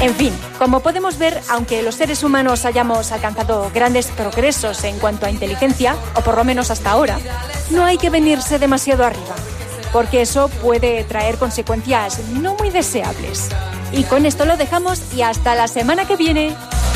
En fin, como podemos ver, aunque los seres humanos hayamos alcanzado grandes progresos en cuanto a inteligencia, o por lo menos hasta ahora, no hay que venirse demasiado arriba, porque eso puede traer consecuencias no muy deseables. Y con esto lo dejamos y hasta la semana que viene.